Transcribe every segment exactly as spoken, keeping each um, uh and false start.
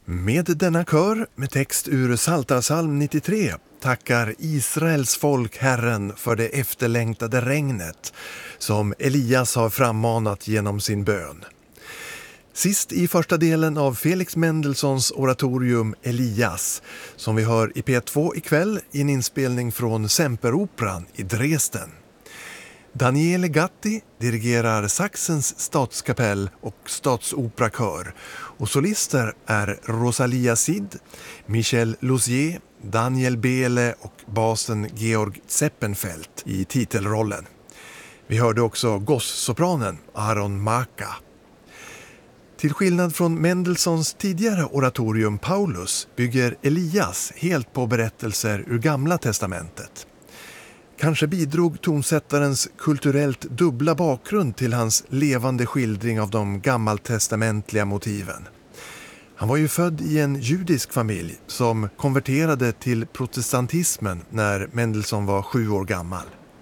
Med denna kör, med text ur Psaltarpsalm nittiotre, tackar Israels folk Herren för det efterlängtade regnet som Elias har frammanat genom sin bön. Sist i första delen av Felix Mendelssohns oratorium Elias, som vi hör i P två ikväll i en inspelning från Semperoperan i Dresden. Daniele Gatti dirigerar Sachsens statskapell och statsoperakör, och solister är Rosalia Sid, Michel Luzier, Daniel Behle och basen Georg Zeppenfeld i titelrollen. Vi hörde också gosssopranen Aron Maka. Till skillnad från Mendelssohns tidigare oratorium Paulus bygger Elias helt på berättelser ur Gamla testamentet. Kanske bidrog tonsättarens kulturellt dubbla bakgrund till hans levande skildring av de gammaltestamentliga motiven. Han var ju född i en judisk familj som konverterade till protestantismen när Mendelssohn var sju år gammal.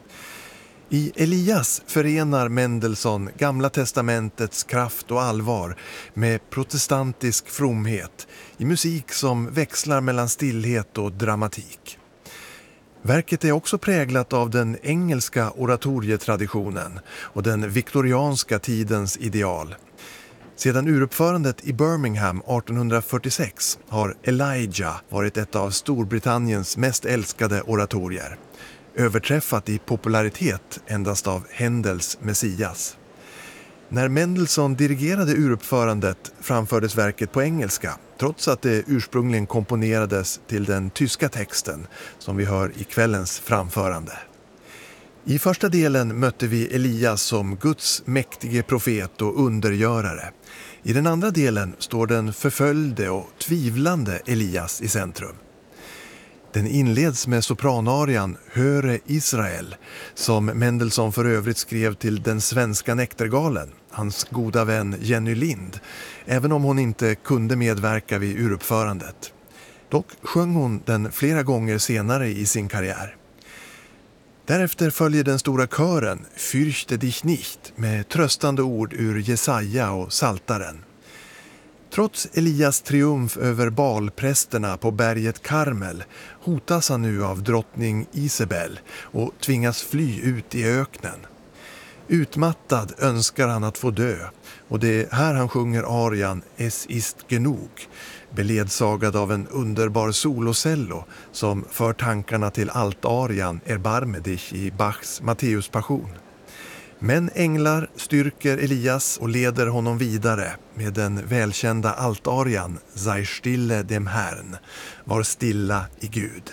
I Elias förenar Mendelssohn Gamla testamentets kraft och allvar med protestantisk fromhet i musik som växlar mellan stillhet och dramatik. Verket är också präglat av den engelska oratorietraditionen och den viktorianska tidens ideal. Sedan uruppförandet i Birmingham artonhundrafyrtiosex har Elijah varit ett av Storbritanniens mest älskade oratorier, överträffat i popularitet endast av Händels Messias. När Mendelssohn dirigerade uruppförandet framfördes verket på engelska, trots att det ursprungligen komponerades till den tyska texten som vi hör i kvällens framförande. I första delen mötte vi Elias som Guds mäktige profet och undergörare. I den andra delen står den förföljde och tvivlande Elias i centrum. Den inleds med sopranarian Höre Israel, som Mendelssohn för övrigt skrev till den svenska näktergalen, hans goda vän Jenny Lind, även om hon inte kunde medverka vid uruppförandet. Dock sjöng hon den flera gånger senare i sin karriär. Därefter följer den stora kören Fürchte dich nicht med tröstande ord ur Jesaja och Psaltaren. Trots Elias triumf över balprästerna på berget Karmel hotas han nu av drottning Isabel och tvingas fly ut i öknen. Utmattad önskar han att få dö, och det är här han sjunger arian Es ist genug, beledsagad av en underbar solocello som för tankarna till altarian Erbarme dich i Bachs Matteuspassion. Men änglar styrker Elias och leder honom vidare med den välkända altarian Sei stille dem Herrn, var stilla i Gud.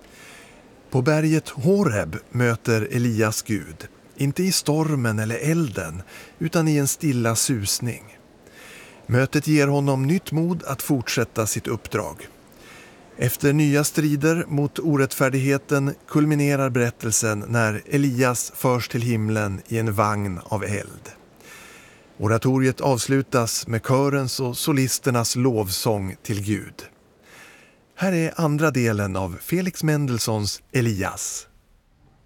På berget Horeb möter Elias Gud, inte i stormen eller elden utan i en stilla susning. Mötet ger honom nytt mod att fortsätta sitt uppdrag. Efter nya strider mot orättfärdigheten kulminerar berättelsen när Elias förs till himlen i en vagn av eld. Oratoriet avslutas med körens och solisternas lovsång till Gud. Här är andra delen av Felix Mendelssohns Elias.